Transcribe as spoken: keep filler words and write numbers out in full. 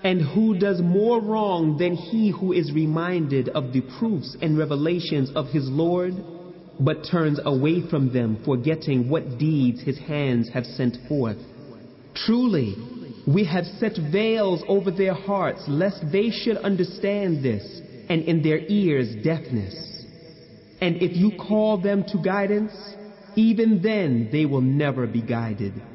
And who does more wrong than he who is reminded of the proofs and revelations of his Lord, but turns away from them, forgetting what deeds his hands have sent forth? Truly, we have set veils over their hearts, lest they should understand this, and in their ears deafness. And if you call them to guidance, even then they will never be guided.